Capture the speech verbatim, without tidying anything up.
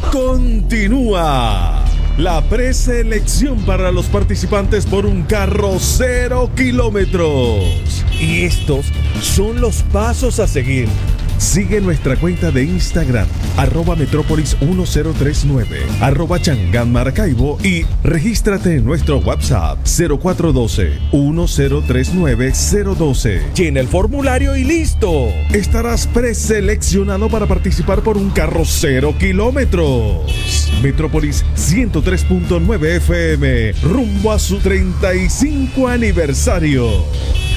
Continúa la preselección para los participantes por un carro cero kilómetros. Y estos son los pasos a seguir. Sigue nuestra cuenta de Instagram, arroba Metrópolis mil treinta y nueve, arroba Changán Maracaibo, y regístrate en nuestro WhatsApp cero cuatro uno dos, uno cero tres nueve, cero uno dos. Llena el formulario y listo. Estarás preseleccionado para participar por un carro cero kilómetros. Metrópolis ciento tres punto nueve F M, rumbo a su treinta y cinco aniversario.